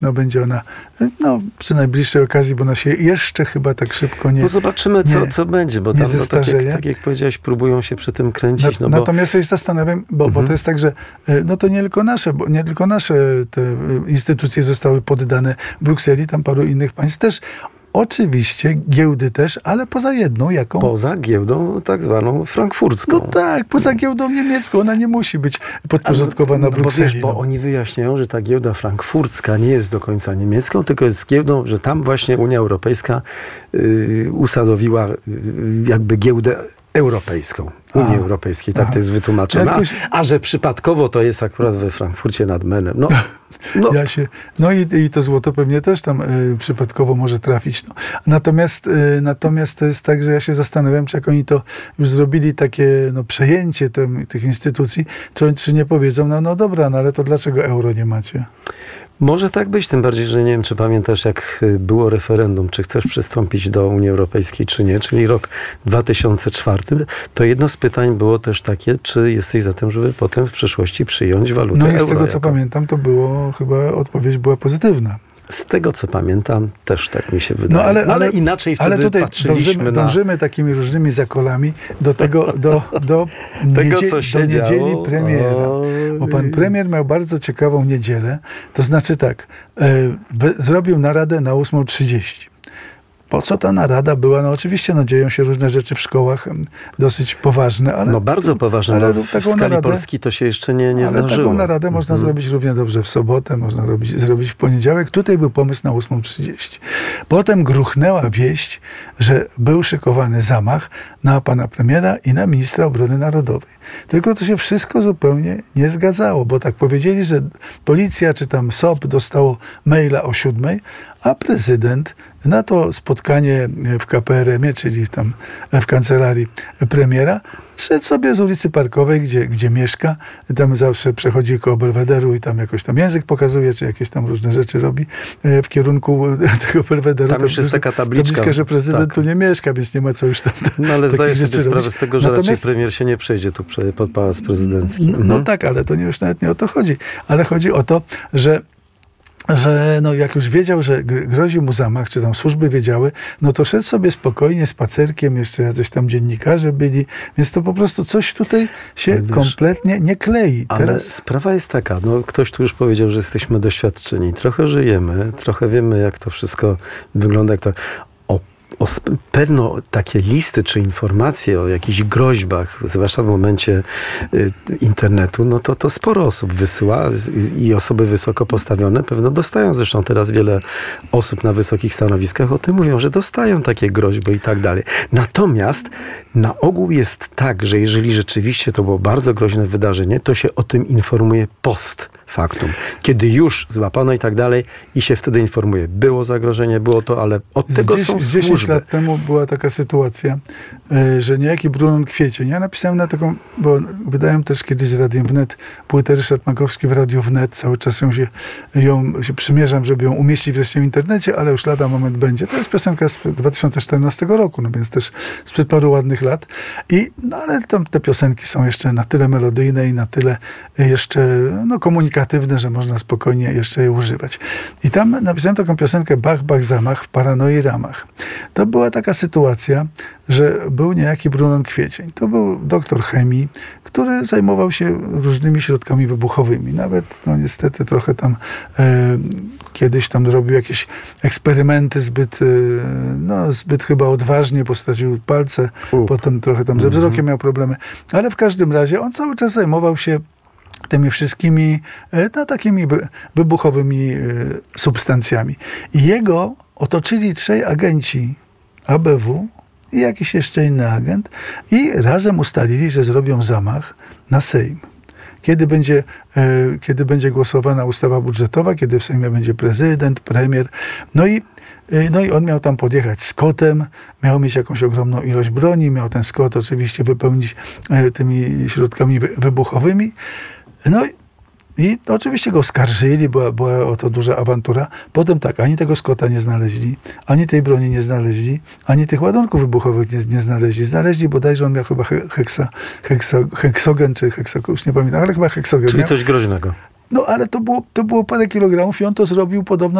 No będzie ona przy najbliższej okazji, bo ona się jeszcze chyba tak szybko nie... No zobaczymy, co będzie, bo tam tak jak powiedziałeś, próbują się przy tym kręcić. Natomiast ja się zastanawiam, bo to jest tak, że to nie tylko nasze te instytucje zostały poddane Brukseli, tam paru innych państw też. Oczywiście giełdy też, ale poza jedną, jaką? Poza giełdą tak zwaną frankfurcką. No tak, poza giełdą niemiecką. Ona nie musi być podporządkowana Brukseli. Bo oni wyjaśniają, że ta giełda frankfurcka nie jest do końca niemiecką, tylko jest giełdą, że tam właśnie Unia Europejska usadowiła jakby giełdę europejską, Unii Europejskiej, tak to jest wytłumaczone. A że przypadkowo to jest akurat we Frankfurcie nad Menem. I to złoto pewnie też tam przypadkowo może trafić. No. Natomiast to jest tak, że ja się zastanawiam, czy jak oni to już zrobili takie przejęcie tych instytucji, czy nie powiedzą, no dobra, ale to dlaczego euro nie macie? Może tak być, tym bardziej, że nie wiem, czy pamiętasz, jak było referendum, czy chcesz przystąpić do Unii Europejskiej, czy nie, czyli rok 2004, to jedno z pytań było też takie, czy jesteś za tym, żeby potem w przyszłości przyjąć walutę euro. No i z tego, co pamiętam, to było chyba, odpowiedź była pozytywna. Z tego, co pamiętam, też tak mi się wydaje. Ale inaczej wtedy tutaj patrzyliśmy dążymy takimi różnymi zakolami do tego, do niedzieli premiera. Bo pan premier miał bardzo ciekawą niedzielę. To znaczy tak, zrobił naradę na 8:30. Po co ta narada była? No oczywiście dzieją się różne rzeczy w szkołach, dosyć poważne, ale... bardzo poważne, ale w skali Polski to się jeszcze nie zdarzyło. Ale taką naradę można zrobić równie dobrze w sobotę, można zrobić w poniedziałek. Tutaj był pomysł na 8:30. Potem gruchnęła wieść, że był szykowany zamach na pana premiera i na ministra obrony narodowej. Tylko to się wszystko zupełnie nie zgadzało, bo tak powiedzieli, że policja czy tam SOP dostało maila o 7:00, a prezydent na to spotkanie w KPRM-ie, czyli tam w kancelarii premiera, szedł sobie z ulicy Parkowej, gdzie mieszka. Tam zawsze przechodzi koło Belwederu i tam jakoś tam język pokazuje, czy jakieś tam różne rzeczy robi w kierunku tego Belwederu. Tam już jest taka tabliczka, że prezydent tu nie mieszka, więc nie ma co już tam ale zdaję sobie sprawę z tego, że raczej premier się nie przejdzie tu pod Pałac Prezydencki. No tak, ale to już nawet nie o to chodzi. Ale chodzi o to, że jak już wiedział, że grozi mu zamach, czy tam służby wiedziały, to szedł sobie spokojnie spacerkiem, jeszcze jacyś tam dziennikarze byli, więc to po prostu coś tutaj się kompletnie nie klei. Ale sprawa jest taka, ktoś tu już powiedział, że jesteśmy doświadczeni, trochę żyjemy, trochę wiemy, jak to wszystko wygląda, pewno takie listy czy informacje o jakichś groźbach, zwłaszcza w momencie internetu, to sporo osób wysyła i osoby wysoko postawione pewno dostają. Zresztą teraz wiele osób na wysokich stanowiskach o tym mówią, że dostają takie groźby i tak dalej. Natomiast na ogół jest tak, że jeżeli rzeczywiście to było bardzo groźne wydarzenie, to się o tym informuje post factum. Kiedy już złapano i tak dalej i się wtedy informuje. Było zagrożenie, było to, ale od tego są służby. 10 lat temu była taka sytuacja, że niejaki Brunon Kwiecień, ja napisałem na taką, bo wydałem też kiedyś z Radiem Wnet płytę Ryszard Makowski w Radiu Wnet, cały czas się przymierzam, żeby ją umieścić wreszcie w internecie, ale już lada moment będzie. To jest piosenka z 2014 roku, więc też sprzed paru ładnych lat. Ale tam te piosenki są jeszcze na tyle melodyjne i na tyle jeszcze komunikatywne, że można spokojnie jeszcze je używać. I tam napisałem taką piosenkę Bach, Bach, zamach w paranoi ramach. To była taka sytuacja, że był niejaki Brunon Kwiecień. To był doktor chemii, który zajmował się różnymi środkami wybuchowymi. Nawet, niestety, trochę tam kiedyś tam robił jakieś eksperymenty zbyt chyba odważnie, bo stracił palce, potem trochę tam ze wzrokiem miał problemy. Ale w każdym razie on cały czas zajmował się tymi wszystkimi takimi wybuchowymi substancjami. I jego otoczyli 3 agenci ABW i jakiś jeszcze inny agent i razem ustalili, że zrobią zamach na Sejm. Kiedy będzie głosowana ustawa budżetowa, kiedy w Sejmie będzie prezydent, premier. No i on miał tam podjechać z kotem, miał mieć jakąś ogromną ilość broni, miał ten skot oczywiście wypełnić tymi środkami wybuchowymi. I oczywiście go oskarżyli, była o to duża awantura. Potem tak, ani tego skota nie znaleźli, ani tej broni nie znaleźli, ani tych ładunków wybuchowych nie znaleźli. Znaleźli bodajże, on miał chyba heksogen, czy już nie pamiętam, ale chyba heksogen. Czyli miał. coś groźnego. No ale to było parę kilogramów i on to zrobił podobno